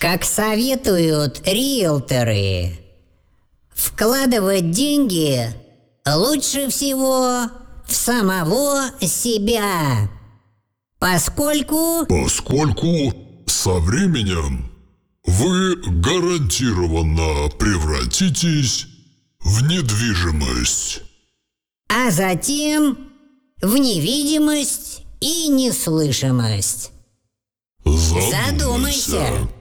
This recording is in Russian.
Как советуют риэлторы, вкладывать деньги лучше всего в самого себя, поскольку со временем вы гарантированно превратитесь в недвижимость. а затем в невидимость и неслышимость. Задумайся. Задумайся.